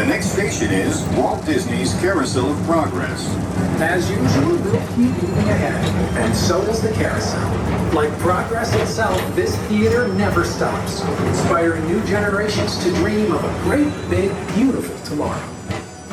The next station is Walt Disney's Carousel of Progress. As usual, we'll keep moving ahead, and so does the carousel. Like progress itself, this theater never stops, inspiring new generations to dream of a great, big, beautiful tomorrow.